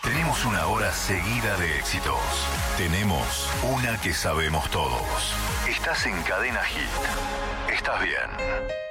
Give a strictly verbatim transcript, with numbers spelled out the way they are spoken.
Tenemos una hora seguida de éxitos. Tenemos una que sabemos todos. Estás en Cadena Hit. Estás bien.